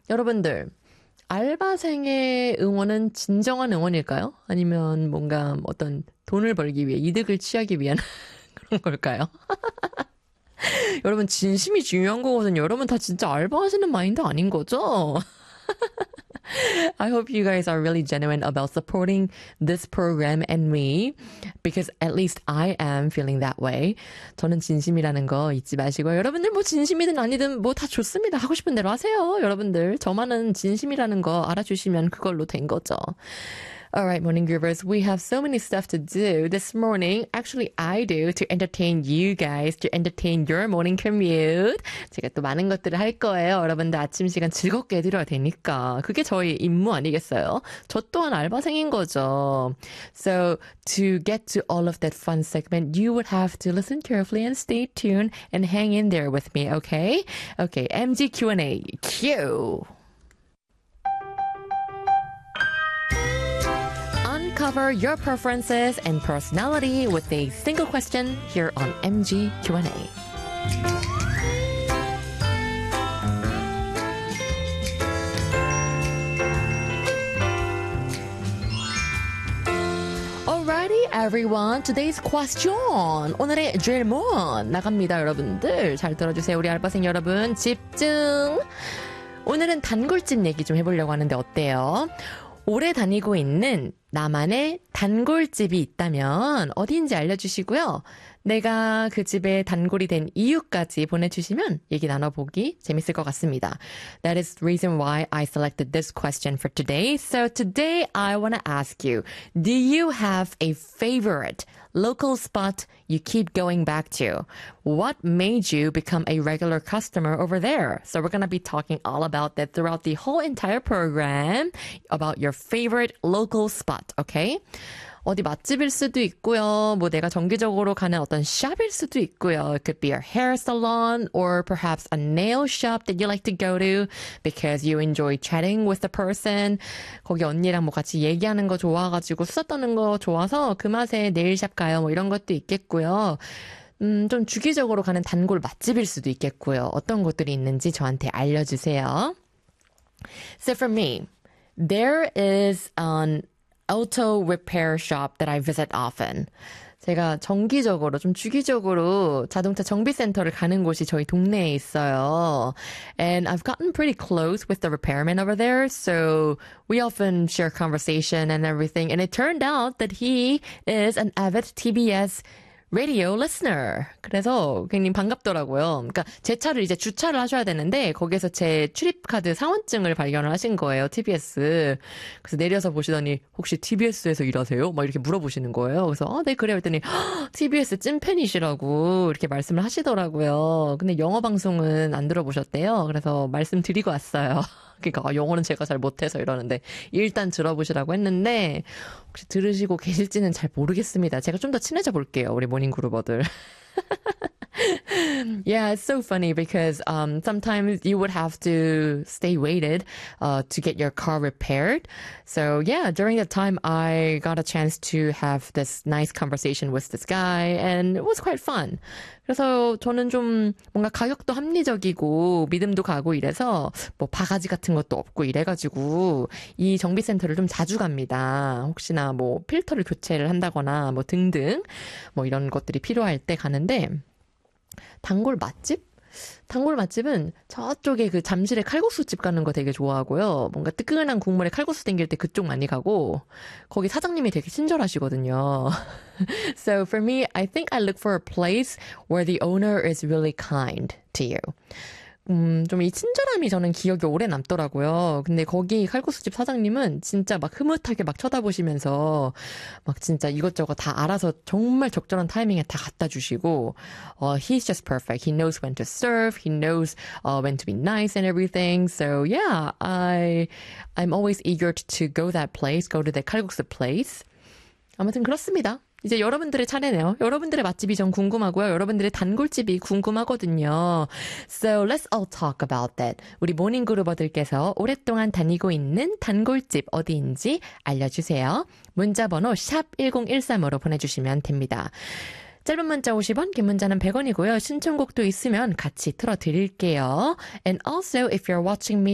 여러분들, 알바생의 응원은 진정한 응원일까요? 아니면 뭔가 어떤 돈을 벌기 위해, 이득을 취하기 위한 그런 걸까요? 여러분, 진심이 중요한 거거든요. 여러분 다 진짜 알바하시는 마인드 아닌 거죠? I hope you guys are really genuine about supporting this program and me because at least I am feeling that way. 저는 진심이라는 거 잊지 마시고요. 여러분들 뭐 진심이든 아니든 뭐 다 좋습니다. 하고 싶은 대로 하세요. 여러분들 저만은 진심이라는 거 알아주시면 그걸로 된 거죠. Alright, morning groovers, we have so many stuff to do this morning. Actually, I do to entertain you guys, to entertain your morning commute. 제가 또 많은 것들을 할 거예요. 여러분들 아침 시간 즐겁게 해드려야 되니까. 그게 저희 임무 아니겠어요? 저 또한 알바생인 거죠. So, to get to all of that fun segment, you would have to listen carefully and stay tuned and hang in there with me, okay? Okay, MG Q&A, cue! Uncover your preferences and personality with a single question here on MG Q&A. Alrighty, everyone. Today's question. 오늘의 질문 나갑니다, 여러분들. 잘 들어주세요, 우리 알바생 여러분. 집중. 오늘은 단골집 얘기 좀 해보려고 하는데 어때요? 오래 다니고 있는 나만의 단골집이 있다면 어디인지 알려주시고요. 내가 그 집에 단골이 된 이유까지 보내주시면 얘기 나눠보기 재밌을 것 같습니다. That is the reason why I selected this question for today. So today I want to ask you, do you have a favorite local spot you keep going back to? What made you become a regular customer over there? So we're going to be talking all about that throughout the whole entire program, about your favorite local spot, okay? 어디 맛집일 수도 있고요. 뭐 내가 정기적으로 가는 어떤 샵일 수도 있고요. It could be a hair salon or perhaps a nail shop that you like to go to because you enjoy chatting with the person. 거기 언니랑 뭐 같이 얘기하는 거 좋아가지고 수다 떠는 거 좋아서 그 맛에 네일샵 가요. 뭐 이런 것도 있겠고요. 좀 주기적으로 가는 단골 맛집일 수도 있겠고요. 어떤 곳들이 있는지 저한테 알려주세요. So for me, there is an auto repair shop that I visit often. 제가 정기적으로, 좀 주기적으로 자동차 정비센터를 가는 곳이 저희 동네에 있어요. And I've gotten pretty close with the repairman over there, so we often share conversation and everything. And it turned out that he is an avid TBS radio listener. 그래서 굉장히 반갑더라고요. 그러니까 제 차를 이제 주차를 하셔야 되는데 거기에서 제 출입카드 사원증을 발견을 하신 거예요. TBS. 그래서 내려서 보시더니 혹시 TBS에서 일하세요? 막 이렇게 물어보시는 거예요. 그래서 네 그래요 했더니 TBS 찐팬이시라고 이렇게 말씀을 하시더라고요. 근데 영어 방송은 안 들어보셨대요. 그래서 말씀드리고 왔어요. 그러니까 영어는 제가 잘 못해서 이러는데 일단 들어보시라고 했는데 혹시 들으시고 계실지는 잘 모르겠습니다. 제가 좀 더 친해져 볼게요. 우리 모닝그루버들. Yeah, it's so funny because sometimes you would have to stay waited to get your car repaired. So yeah, during that time I got a chance to have this nice conversation with this guy and it was quite fun. 그래서 저는 좀 뭔가 가격도 합리적이고 믿음도 가고 이래서 뭐 바가지 같은 것도 없고 이래가지고 이 정비센터를 좀 자주 갑니다. 혹시나 뭐 필터를 교체를 한다거나 뭐 등등 뭐 이런 것들이 필요할 때 가는데 단골 맛집? 단골 맛집은 저쪽에 그 잠실에 칼국수집 가는 거 되게 좋아하고요. 뭔가 뜨끈한 국물에 칼국수 땡길 때 그쪽 많이 가고 거기 사장님이 되게 친절하시거든요. So for me, I think I look for a place where the owner is really kind to you. 좀 이 친절함이 저는 기억에 오래 남더라고요. 근데 거기 칼국수집 사장님은 진짜 막 흐뭇하게 막 쳐다보시면서 막 진짜 이것저것 다 알아서 정말 적절한 타이밍에 다 갖다 주시고, he's just perfect. He knows when to serve. He knows when to be nice and everything. So yeah, I'm always eager to go that place, go to the 칼국수 place. 아무튼 그렇습니다. 이제 여러분들의 차례네요. 여러분들의 맛집이 전 궁금하고요. 여러분들의 단골집이 궁금하거든요. So let's all talk about that. 우리 모닝그루버들께서 오랫동안 다니고 있는 단골집 어디인지 알려주세요. 문자번호 샵1013으로 보내주시면 됩니다. 짧은 문자 50원, 긴 문자는 100원이고요. 신청곡도 있으면 같이 틀어드릴게요. And also, if you're watching me